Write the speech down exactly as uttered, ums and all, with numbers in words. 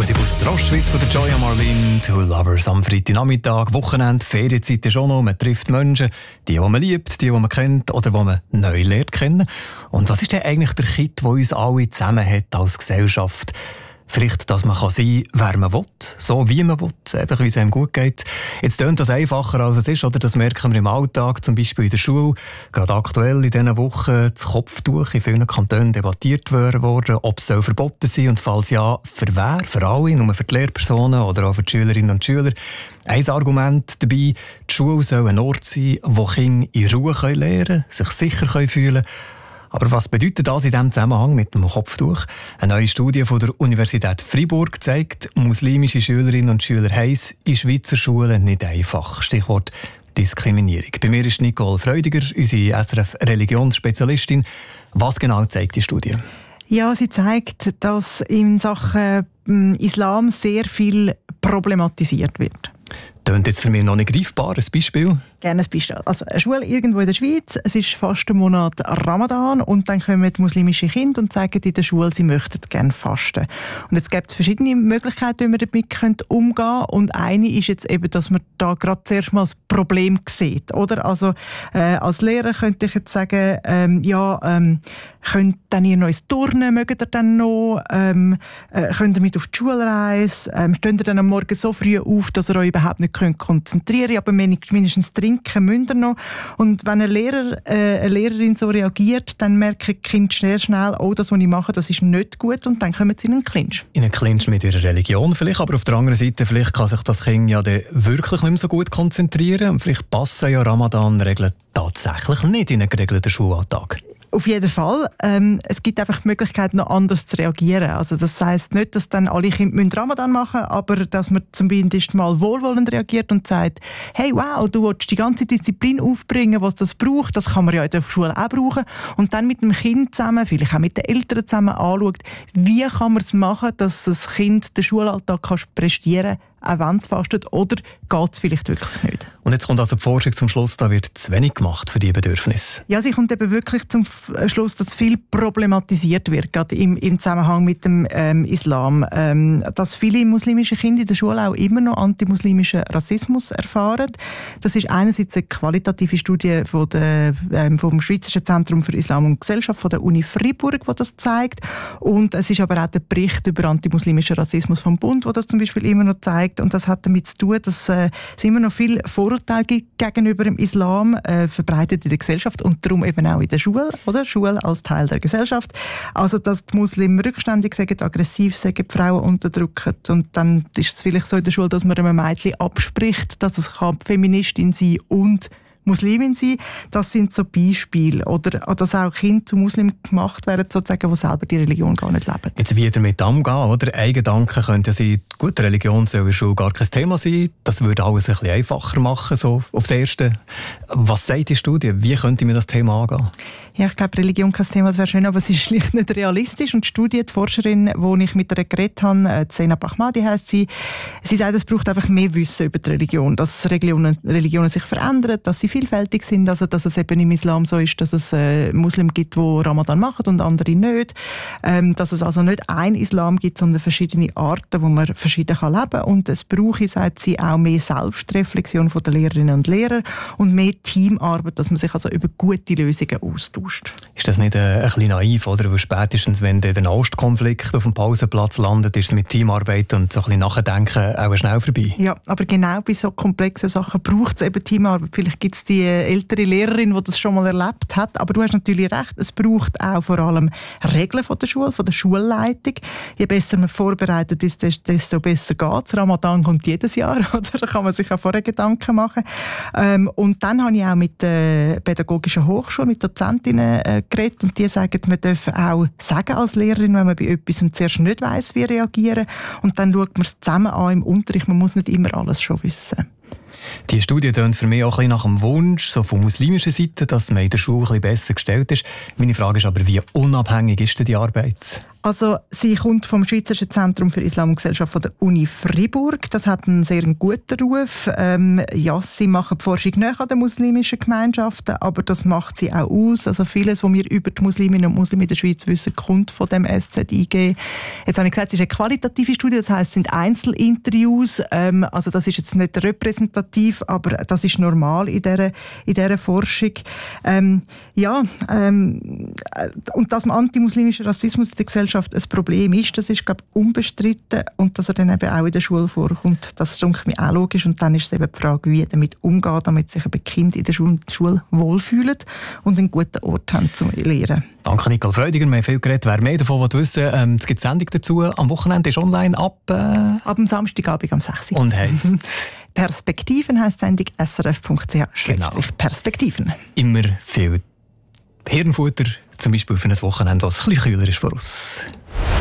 Musik aus der Ostschweiz von der Joya Marlin, Two Lovers am Freitagnachmittag, Wochenende, Ferienzeit ist auch noch, man trifft Menschen, die, die man liebt, die, die man kennt oder die man neu lernt kennen. Und was ist denn eigentlich der Kit, der uns alle zusammen hat als Gesellschaft? Vielleicht, dass man sein kann, wer man will, so wie man will, einfach wie es einem gut geht. Jetzt tönt das einfacher, als es ist, oder? Das merken wir im Alltag, zum Beispiel in der Schule. Gerade aktuell in diesen Wochen das Kopftuch in vielen Kantonen debattiert worden, ob es verboten sein soll und falls ja, für wer? Für alle, nur für die Lehrpersonen oder auch für die Schülerinnen und Schüler. Ein Argument dabei, die Schule soll ein Ort sein, wo Kinder in Ruhe lernen können, sich sicher fühlen können. Aber was bedeutet das in diesem Zusammenhang mit dem Kopftuch? Eine neue Studie von der Universität Freiburg zeigt, muslimische Schülerinnen und Schüler haben es in Schweizer Schulen nicht einfach. Stichwort Diskriminierung. Bei mir ist Nicole Freudiger, unsere S R F-Religionsspezialistin. Was genau zeigt die Studie? Ja, sie zeigt, dass in Sachen Islam sehr viel problematisiert wird. Tönt jetzt für mich noch nicht greifbar. Ein Beispiel? Gerne ein Beispiel. Also eine Schule irgendwo in der Schweiz, es ist fast ein Monat Ramadan und dann kommen die muslimische Kinder und sagen in der Schule, sie möchten gerne fasten. Und jetzt gibt es verschiedene Möglichkeiten, wie man damit umgehen können. Und eine ist jetzt eben, dass man da gerade zuerst mal das Problem sieht. Oder? Also äh, als Lehrer könnte ich jetzt sagen, ähm, ja, ähm, könnt dann ihr neues Turnen, mögt ihr dann noch, ähm, äh, könnt ihr mit auf die Schulreise, ähm, steht ihr dann am Morgen so früh auf, dass ihr euch überhaupt nicht könnt konzentrieren könnt, aber mindestens trinken müsst ihr noch. Und wenn ein Lehrer, äh, eine Lehrerin so reagiert, dann merken die Kinder sehr schnell, oh, das, was ich mache, das ist nicht gut und dann kommen sie in einen Clinch. In einen Clinch mit ihrer Religion vielleicht, aber auf der anderen Seite, vielleicht kann sich das Kind ja dann wirklich nicht mehr so gut konzentrieren und vielleicht passen ja Ramadan-Regeln tatsächlich nicht in einen geregelten Schulalltag. Auf jeden Fall. Ähm, es gibt einfach die Möglichkeit, noch anders zu reagieren. Also das heisst nicht, dass dann alle Kinder Ramadan machen müssen, aber dass man zumindest mal wohlwollend reagiert und sagt, hey, wow, du willst die ganze Disziplin aufbringen, was das braucht, das kann man ja in der Schule auch brauchen. Und dann mit dem Kind zusammen, vielleicht auch mit den Eltern zusammen anschaut, wie kann man es machen, dass das Kind den Schulalltag kann prestieren kann, auch wenn es fastet, oder geht es vielleicht wirklich nicht? Und jetzt kommt also die Forschung zum Schluss, da wird zu wenig gemacht für diese Bedürfnisse. Ja, sie kommt eben wirklich zum Schluss, dass viel problematisiert wird, gerade im, im Zusammenhang mit dem ähm, Islam. Ähm, dass viele muslimische Kinder in der Schule auch immer noch antimuslimischen Rassismus erfahren. Das ist einerseits eine qualitative Studie von der, ähm, vom Schweizerischen Zentrum für Islam und Gesellschaft von der Uni Freiburg, die das zeigt. Und es ist aber auch der Bericht über antimuslimischen Rassismus vom Bund, der das zum Beispiel immer noch zeigt. Und das hat damit zu tun, dass äh, es immer noch viel Vorurteile gibt gegenüber dem Islam, äh, verbreitet in der Gesellschaft und darum eben auch in der Schule, oder? Schule als Teil der Gesellschaft. Also, dass die Muslime rückständig sind, aggressiv sind, die Frauen unterdrücken. Und dann ist es vielleicht so in der Schule, dass man einem Mädchen abspricht, dass es kann Feministin sein und Muslimin sein. Das sind so Beispiele. Oder dass auch Kinder zu Muslimen gemacht werden, sozusagen, die selber die Religion gar nicht leben. Jetzt wieder mit umgehen, oder? Ein Gedanke könnte sein, gut, Religion soll schon gar kein Thema sein. Das würde alles ein bisschen einfacher machen, so aufs Erste. Was sagt die Studie? Wie könnte man das Thema angehen? Ja, ich glaube, Religion kein Thema, das wäre schön, aber es ist schlicht nicht realistisch. Und die Studie, die Forscherin, die ich mit ihr geredet habe, Zeynab Ahmadi heisst sie, sie sagt, es braucht einfach mehr Wissen über die Religion, dass Religionen, Religionen sich verändern, dass sie vielfältig sind, also dass es eben im Islam so ist, dass es äh, Muslimen gibt, die Ramadan machen und andere nicht. Ähm, dass es also nicht ein Islam gibt, sondern verschiedene Arten, wo man verschieden kann leben kann. Und es brauche, sagt sie, auch mehr Selbstreflexion von den Lehrerinnen und Lehrern und mehr Teamarbeit, dass man sich also über gute Lösungen austauscht. Ist das nicht äh, ein bisschen naiv, oder? Weil spätestens, wenn der Nahostkonflikt auf dem Pausenplatz landet, ist es mit Teamarbeit und so ein bisschen Nachdenken auch schnell vorbei? Ja, aber genau bei so komplexen Sachen braucht es eben Teamarbeit. Vielleicht gibt es die ältere Lehrerin, die das schon mal erlebt hat. Aber du hast natürlich recht, es braucht auch vor allem Regeln von der Schule, von der Schulleitung. Je besser man vorbereitet ist, desto besser geht es. Ramadan kommt jedes Jahr, oder? Da kann man sich auch vorher Gedanken machen. Ähm, und dann habe ich auch mit der Pädagogischen Hochschule, mit Dozentinnen äh, geredet und die sagen, man darf auch sagen als Lehrerin, wenn man bei etwas zuerst nicht weiss, wie reagieren. Und dann schaut man es zusammen an im Unterricht. Man muss nicht immer alles schon wissen. Die Studie tönt für mich auch ein bisschen nach dem Wunsch so von muslimischer Seite, dass man in der Schule ein bisschen besser gestellt ist. Meine Frage ist aber, wie unabhängig ist denn die Arbeit? Also sie kommt vom Schweizerischen Zentrum für Islam und Gesellschaft von der Uni Fribourg. Das hat einen sehr guten Ruf. Ähm, ja, sie machen die Forschung näher an den muslimischen Gemeinschaften, aber das macht sie auch aus. Also vieles, was wir über die Musliminnen und Muslime in der Schweiz wissen, kommt von dem S Z I G. Jetzt habe ich gesagt, es ist eine qualitative Studie, das heisst, es sind Einzelinterviews. Ähm, also das ist jetzt nicht repräsentativ, aber das ist normal in dieser, in dieser Forschung. Ähm, ja, ähm, und dass antimuslimischer Rassismus in der Gesellschaft ein Problem ist, das ist, glaube ich, unbestritten. Und dass er dann eben auch in der Schule vorkommt, das ist mir auch logisch. Und dann ist es eben die Frage, wie damit umgehen, damit sich eben Kinder in der Schule, Schule wohlfühlen und einen guten Ort haben zum Lehren. Danke, Nicole Freudiger. Wir haben viel geredet. Wer mehr davon wissen will, ähm, es gibt Sendung dazu. Am Wochenende ist online ab... Äh ab dem Samstagabend am sechs Uhr. Und heisst... Perspektiven heisst Sendung S R F Punkt C H. Genau. Perspektiven. Immer viel Hirnfutter, zum Beispiel für ein Wochenende, das ein bisschen kühler ist für uns.